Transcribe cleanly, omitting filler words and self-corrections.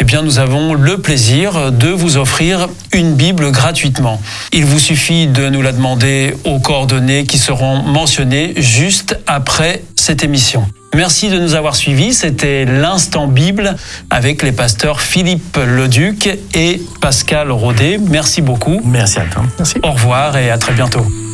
bien nous avons le plaisir de vous offrir une Bible gratuitement. Il vous suffit de nous la demander aux coordonnées qui seront mentionnées juste après cette émission. Merci de nous avoir suivis. C'était l'Instant Bible avec les pasteurs Philippe Leduc et Pascal Rodet. Merci beaucoup. Merci à toi. Merci. Au revoir et à très bientôt.